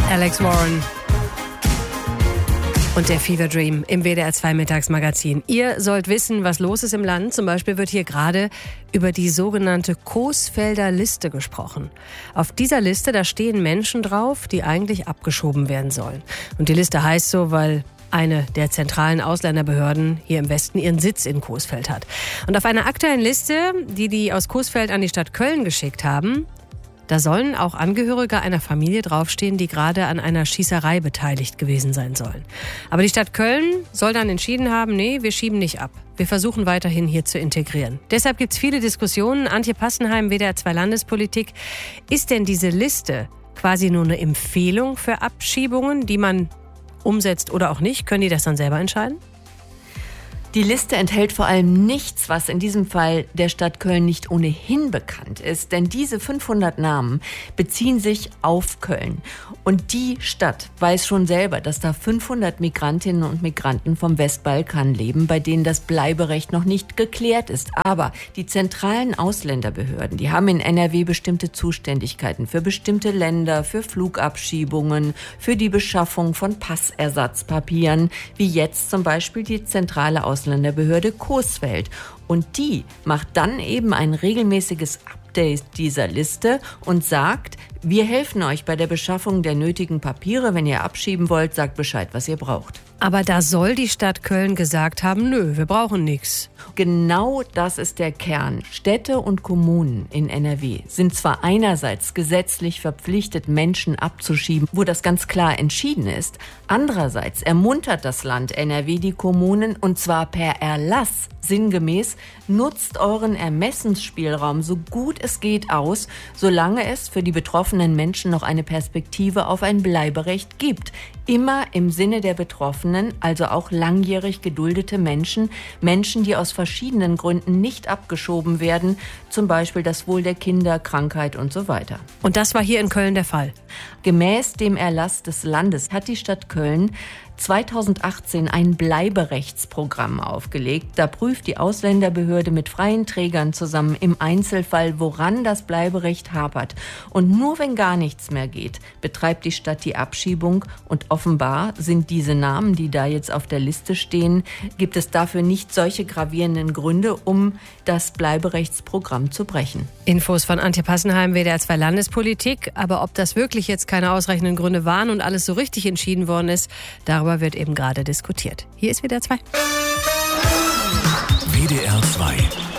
Alex Warren und der Fever Dream im WDR 2 Mittagsmagazin. Ihr sollt wissen, was los ist im Land. Zum Beispiel wird hier gerade über die sogenannte Coesfelder Liste gesprochen. Auf dieser Liste, da stehen Menschen drauf, die eigentlich abgeschoben werden sollen. Und die Liste heißt so, weil eine der zentralen Ausländerbehörden hier im Westen ihren Sitz in Coesfeld hat. Und auf einer aktuellen Liste, die aus Coesfeld an die Stadt Köln geschickt haben, da sollen auch Angehörige einer Familie draufstehen, die gerade an einer Schießerei beteiligt gewesen sein sollen. Aber die Stadt Köln soll dann entschieden haben, nee, wir schieben nicht ab. Wir versuchen weiterhin hier zu integrieren. Deshalb gibt es viele Diskussionen. Antje Passenheim, WDR 2 Landespolitik. Ist denn diese Liste quasi nur eine Empfehlung für Abschiebungen, die man umsetzt oder auch nicht? Können die das dann selber entscheiden? Die Liste enthält vor allem nichts, was in diesem Fall der Stadt Köln nicht ohnehin bekannt ist. Denn diese 500 Namen beziehen sich auf Köln. Und die Stadt weiß schon selber, dass da 500 Migrantinnen und Migranten vom Westbalkan leben, bei denen das Bleiberecht noch nicht geklärt ist. Aber die zentralen Ausländerbehörden, die haben in NRW bestimmte Zuständigkeiten für bestimmte Länder, für Flugabschiebungen, für die Beschaffung von Passersatzpapieren, wie jetzt zum Beispiel die zentrale Ausländerbehörde Coesfeld. Und die macht dann eben ein regelmäßiges Update dieser Liste und sagt, wir helfen euch bei der Beschaffung der nötigen Papiere. Wenn ihr abschieben wollt, sagt Bescheid, was ihr braucht. Aber da soll die Stadt Köln gesagt haben, nö, wir brauchen nichts. Genau das ist der Kern. Städte und Kommunen in NRW sind zwar einerseits gesetzlich verpflichtet, Menschen abzuschieben, wo das ganz klar entschieden ist. Andererseits ermuntert das Land NRW die Kommunen, und zwar per Erlass, sinngemäß, nutzt euren Ermessensspielraum so gut es geht aus, solange es für die betroffenen Menschen noch eine Perspektive auf ein Bleiberecht gibt. Immer im Sinne der Betroffenen, also auch langjährig geduldete Menschen, die aus verschiedenen Gründen nicht abgeschoben werden, zum Beispiel das Wohl der Kinder, Krankheit und so weiter. Und das war hier in Köln der Fall? Gemäß dem Erlass des Landes hat die Stadt Köln 2018 ein Bleiberechtsprogramm aufgelegt. Da prüft die Ausländerbehörde mit freien Trägern zusammen im Einzelfall, woran das Bleiberecht hapert. Und nur wenn gar nichts mehr geht, betreibt die Stadt die Abschiebung. Und offenbar sind diese Namen, die da jetzt auf der Liste stehen, gibt es dafür nicht solche gravierenden Gründe, um das Bleiberechtsprogramm zu brechen. Infos von Antje Passenheim, WDR 2 Landespolitik. Aber ob das wirklich jetzt keine ausreichenden Gründe waren und alles so richtig entschieden worden ist, darüber wird eben gerade diskutiert. Hier ist WDR 2. WDR 2